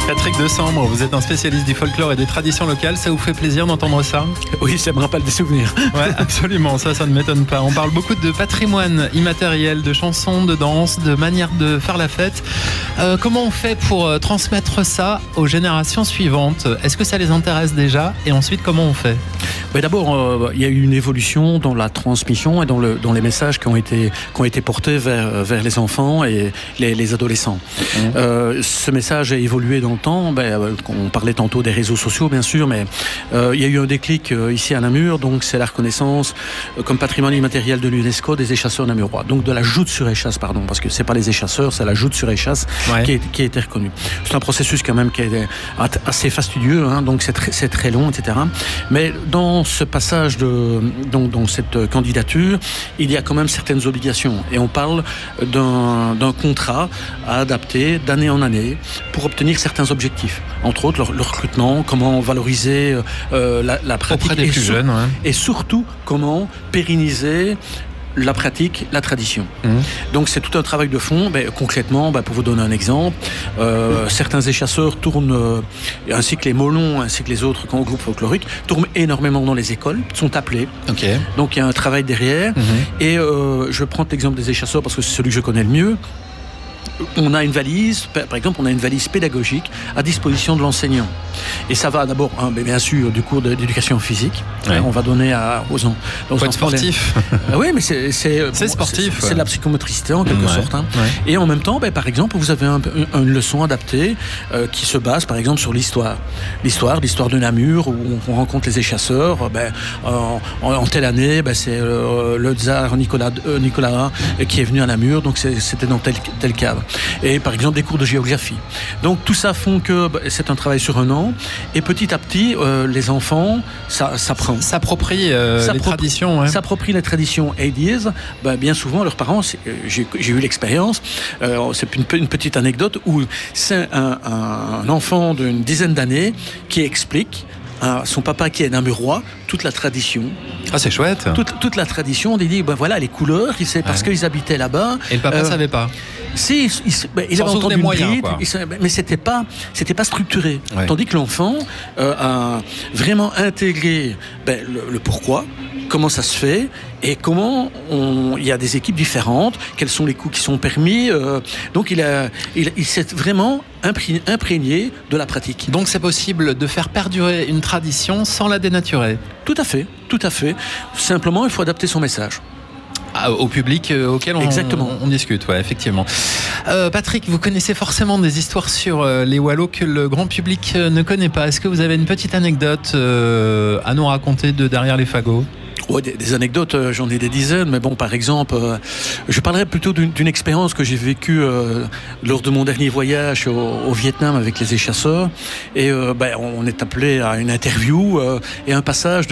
Patrick Decembre, vous êtes un spécialiste du folklore et des traditions locales. Ça vous fait plaisir d'entendre ça? Oui, ça me rappelle des souvenirs. Ouais, absolument, ça ne m'étonne pas. On parle beaucoup de patrimoine immatériel, de chansons, de danse, de manière de faire la fête. Comment on fait pour transmettre ça aux générations suivantes? Est-ce que ça les intéresse déjà? Et ensuite, comment on fait? D'abord, il y a eu une évolution dans la transmission et dans les messages qui ont été portés vers les enfants et les adolescents. Ce message a évolué dans le temps. On parlait tantôt des réseaux sociaux, bien sûr, mais il y a eu un déclic ici à Namur. Donc, c'est la reconnaissance comme patrimoine immatériel de l'UNESCO des échasseurs namurois. Donc, de la joute-sur-échasse, pardon, parce que c'est pas les échasseurs, c'est la joute-sur-échasse qui a été reconnue. C'est un processus quand même qui est assez fastidieux, hein, donc c'est très long, etc. Mais dans ce passage dans cette candidature, il y a quand même certaines obligations. Et on parle d'un contrat à adapter d'année en année pour obtenir certains objectifs. Entre autres, le recrutement, comment valoriser la pratique auprès des plus jeunes, et surtout comment pérenniser la pratique, la tradition. Donc c'est tout un travail de fond. Concrètement, pour vous donner un exemple, certains échasseurs tournent, ainsi que les Molons, ainsi que les autres groupes folkloriques, tournent énormément dans les écoles, sont appelés. Okay. Donc il y a un travail derrière. Et je prends l'exemple des échasseurs parce que c'est celui que je connais le mieux. On a une valise, par exemple, on a une valise pédagogique à disposition de l'enseignant. Et ça va d'abord, bien sûr, du cours d'éducation physique. Ouais. On va donner aux enfants. Faut être sportif. Oui, mais c'est sportif. C'est de la psychomotricité en quelque sorte. Hein. Ouais. Et en même temps, par exemple, vous avez une leçon adaptée qui se base, par exemple, sur l'histoire. L'histoire de Namur, où on rencontre les échasseurs. En telle année, c'est le tsar Nicolas qui est venu à Namur, donc c'était dans tel cadre. Et par exemple des cours de géographie. Donc tout ça font que c'est un travail sur un an et petit à petit les enfants s'apprennent. S'approprient les traditions. Ouais. S'approprient les traditions et ils disent bien souvent leurs parents, j'ai eu l'expérience, c'est une petite anecdote où c'est un enfant d'une dizaine d'années qui explique à son papa qui est namurois toute la tradition. Ah, c'est chouette. Toute la tradition, il dit voilà les couleurs, il sait parce qu'ils habitaient là-bas. Et le papa savait pas. Si, il avait entendu une bride, mais c'était pas structuré. Ouais. Tandis que l'enfant a vraiment intégré le pourquoi, comment ça se fait et comment il y a des équipes différentes, quels sont les coups qui sont permis. Donc il s'est vraiment imprégné de la pratique. Donc c'est possible de faire perdurer une tradition sans la dénaturer. Tout à fait. Simplement, il faut adapter son message. Au public auquel on discute, ouais, effectivement. Patrick, vous connaissez forcément des histoires sur les Wallos que le grand public ne connaît pas. Est-ce que vous avez une petite anecdote à nous raconter de derrière les fagots? Ouais, des anecdotes, j'en ai des dizaines, mais bon, par exemple, je parlerai plutôt d'une expérience que j'ai vécue lors de mon dernier voyage au Vietnam avec les échasseurs. Et on est appelé à une interview et un passage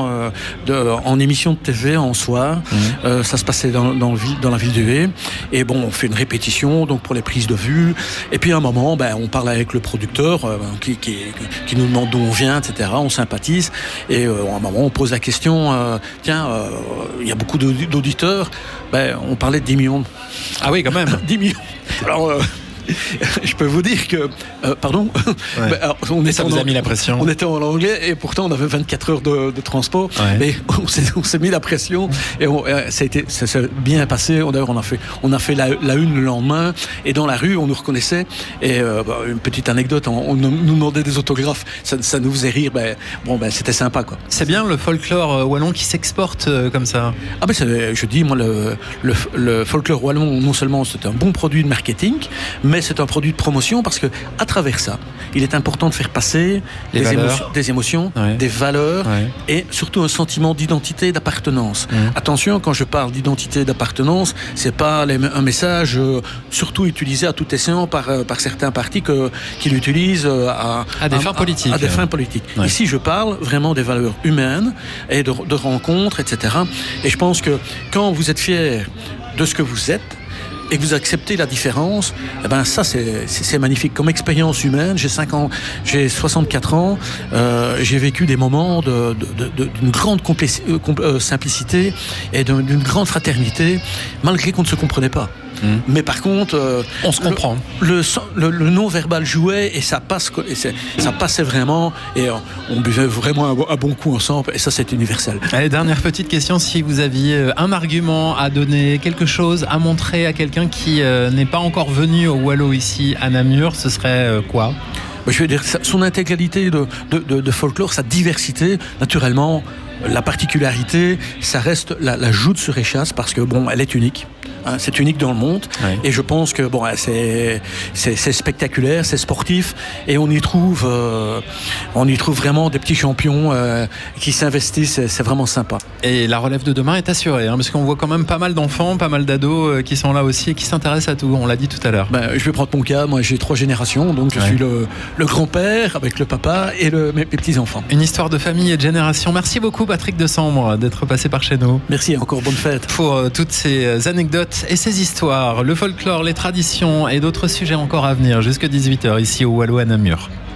en émission de TV en soir. Ça se passait dans la ville de Hué. Et bon, on fait une répétition donc pour les prises de vue. Et puis à un moment, on parle avec le producteur qui nous demande d'où on vient, etc. On sympathise. Et à un moment, on pose la question. Il y a beaucoup d'auditeurs. On parlait de 10 millions. Ah oui, quand même. 10 millions. Alors, je peux vous dire que... pardon. Ouais. Alors, ça vous a mis la pression. On était en anglais et pourtant on avait 24 heures de transport. Ouais. Mais on s'est mis la pression et ça s'est bien passé. D'ailleurs, on a fait la une le lendemain et dans la rue, on nous reconnaissait. Et une petite anecdote, on nous demandait des autographes. Ça nous faisait rire. C'était sympa, quoi. C'est bien le folklore wallon qui s'exporte comme ça. Ah je dis, moi, le folklore wallon, non seulement c'est un bon produit de marketing, mais c'est un produit de promotion parce que à travers ça, il est important de faire passer des émotions, ouais. Des valeurs, ouais. Et surtout un sentiment d'identité, d'appartenance. Attention, quand je parle d'identité, d'appartenance, c'est pas un message surtout utilisé à tout escient par certains partis qui l'utilisent à des fins politiques. À des fins politiques. Ouais. Ici, je parle vraiment des valeurs humaines et de rencontres, etc. Et je pense que quand vous êtes fier de ce que vous êtes, et que vous acceptez la différence, ça c'est magnifique. Comme expérience humaine, j'ai 64 ans, j'ai vécu des moments d'une grande simplicité et d'une grande fraternité, malgré qu'on ne se comprenait pas. Mais par contre, on se comprend. Le non-verbal jouait et ça passait vraiment et on buvait vraiment un bon coup ensemble et ça c'est universel. Allez, dernière petite question, si vous aviez un argument à donner, quelque chose à montrer à quelqu'un qui n'est pas encore venu au Wallo ici à Namur, ce serait quoi ? Je veux dire, son intégralité de folklore, sa diversité, naturellement, la particularité, ça reste la joute sur échasse parce que bon, elle est unique. C'est unique dans le monde et je pense que bon, c'est spectaculaire, c'est sportif et on y trouve vraiment des petits champions qui s'investissent, c'est vraiment sympa. Et la relève de demain est assurée, parce qu'on voit quand même pas mal d'enfants, pas mal d'ados qui sont là aussi et qui s'intéressent à tout, on l'a dit tout à l'heure. Je vais prendre mon cas, moi j'ai 3 générations, donc je suis le grand-père avec le papa et mes petits-enfants. Une histoire de famille et de génération. Merci beaucoup Patrick Desambre d'être passé par chez nous. Merci, encore bonne fête. Pour toutes ces anecdotes et ces histoires, le folklore, les traditions et d'autres sujets encore à venir jusqu'à 18h ici au Wallo à Namur.